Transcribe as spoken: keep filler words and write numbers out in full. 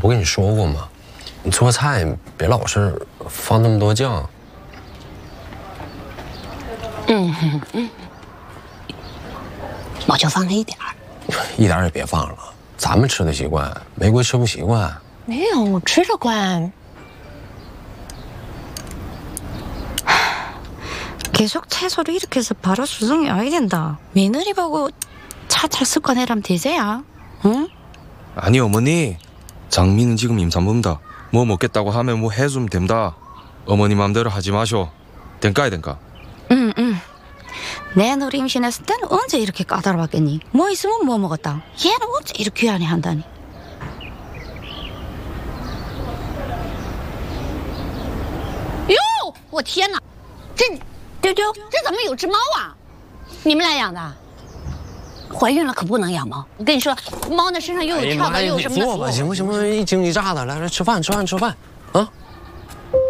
不跟你说过吗？你做菜别老是放那么多酱。 嗯嗯嗯，我就放了一点儿。 一点也别放了，咱们吃的习惯，玫瑰吃不习惯。 没有，我吃得惯。 계속 채소를 이렇게 해서 바로 수정이 와야 된다. 며느리 보고 차차 습관해라면 되세야. 응? 아니 어머니, 장미는 지금 임산부입니다. 뭐 먹겠다고 하면 뭐 해주면 됩니다. 어머니 마음대로 하지 마쇼. 된까이 된까? 응, 응. 내 누리 임신했을 때는 언제 이렇게 까다로웠겠니? 뭐 있으면 뭐 먹었다. 얘는 언제 이렇게 귀하니 한다니. 哟，我天哪，这丢丢，这怎么有只猫啊？你们俩养的？怀孕了可不能养猫。我跟你说，猫那身上又有跳蚤，又有什么的。 坐吧，行不行？一惊一乍的，来来吃饭，吃饭，吃饭，啊！